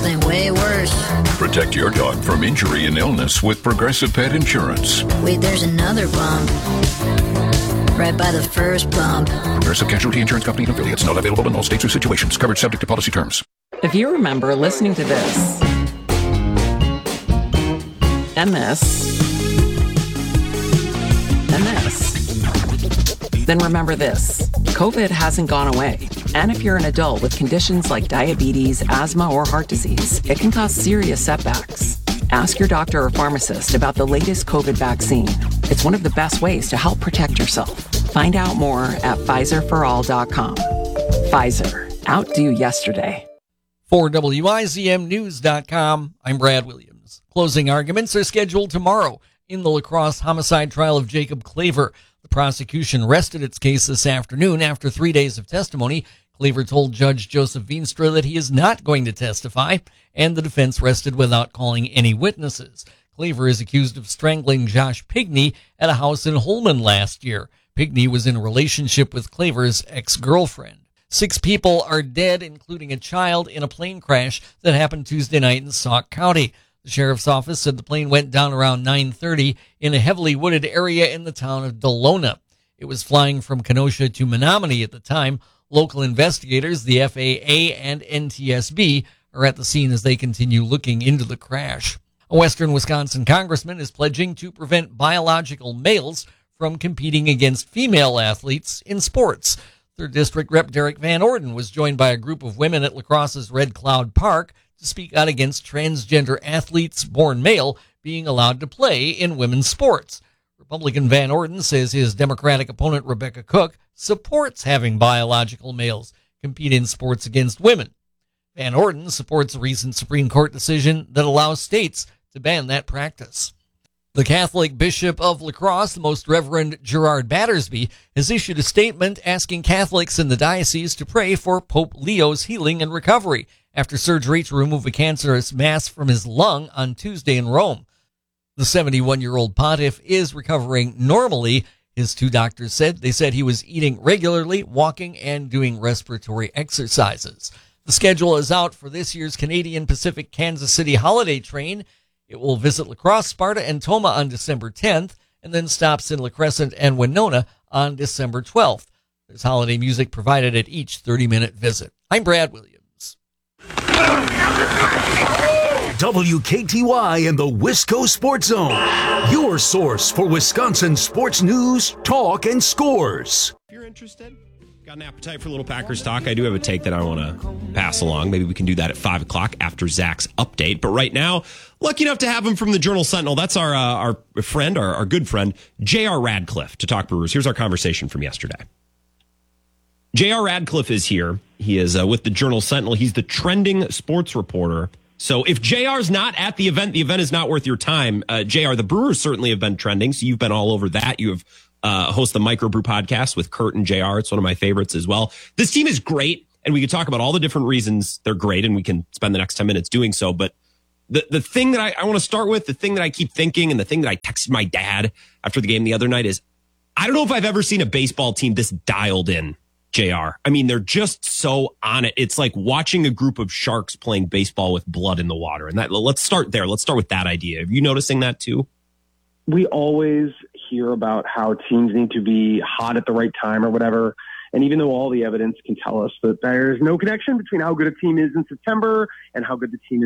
something way worse. Protect your dog from injury and illness with Progressive Pet Insurance. Wait, there's another bump. Right by the first bump. Progressive Casualty Insurance Company and affiliates. Not available in all states or situations. Coverage subject to policy terms. If you remember listening to this, and this, and this, then remember this. COVID hasn't gone away. And if you're an adult with conditions like diabetes, asthma, or heart disease, it can cause serious setbacks. Ask your doctor or pharmacist about the latest COVID vaccine. It's one of the best ways to help protect yourself. Find out more at PfizerForAll.com. Pfizer. Outdo yesterday. For WIZMnews.com, I'm Brad Williams. Closing arguments are scheduled tomorrow in the La Crosse homicide trial of Jacob Claver. The prosecution rested its case this afternoon after 3 days of testimony. Claver told Judge Joseph Veenstra that he is not going to testify, and the defense rested without calling any witnesses. Claver is accused of strangling Josh Pigney at a house in Holman last year. Pigney was in a relationship with Claver's ex-girlfriend. 6 people are dead, including a child, in a plane crash that happened Tuesday night in Sauk County. The sheriff's office said the plane went down around 9:30 in a heavily wooded area in the town of Delona. It was flying from Kenosha to Menominee at the time. Local investigators, the FAA and NTSB, are at the scene as they continue looking into the crash. A Western Wisconsin congressman is pledging to prevent biological males from competing against female athletes in sports. 3rd District Rep. Derek Van Orden was joined by a group of women at La Crosse's Red Cloud Park to speak out against transgender athletes born male being allowed to play in women's sports. Republican Van Orden says his Democratic opponent Rebecca Cook supports having biological males compete in sports against women. Van Orden supports a recent Supreme Court decision that allows states to ban that practice. The Catholic Bishop of La Crosse, the Most Reverend Gerard Battersby, has issued a statement asking Catholics in the diocese to pray for Pope Leo's healing and recovery after surgery to remove a cancerous mass from his lung on Tuesday in Rome. The 71-year-old pontiff is recovering normally, his 2 doctors said. They said he was eating regularly, walking, and doing respiratory exercises. The schedule is out for this year's Canadian Pacific Kansas City holiday train. It will visit La Crosse, Sparta, and Tomah on December 10th, and then stops in La Crescent and Winona on December 12th. There's holiday music provided at each 30-minute visit. I'm Brad Williams. WKTY and the Wisco Sports Zone, your source for Wisconsin sports news, talk, and scores. If you're interested, got an appetite for a little Packers talk, I do have a take that I want to pass along. Maybe we can do that at 5 o'clock after Zach's update. But right now, lucky enough to have him from the Journal-Sentinel. That's our friend, our good friend, J.R. Radcliffe, to talk Brewers. Here's our conversation from yesterday. J.R. Radcliffe is here. He is with the Journal-Sentinel. He's the trending sports reporter. So if JR's not at the event is not worth your time. JR, the Brewers certainly have been trending, so you've been all over that. You have host the Microbrew podcast with Kurt and JR. It's one of my favorites as well. This team is great, and we could talk about all the different reasons they're great, and we can spend the next 10 minutes doing so. But the thing that I want to start with, the thing that I keep thinking, and the thing that I texted my dad after the game the other night is, I don't know if I've ever seen a baseball team this dialed in. JR. I mean, they're just so on it. It's like watching a group of sharks playing baseball with blood in the water. And let's start there. Let's start with that idea. Are you noticing that too? We always hear about how teams need to be hot at the right time or whatever. And even though all the evidence can tell us that there's no connection between how good a team is in September and how good the team is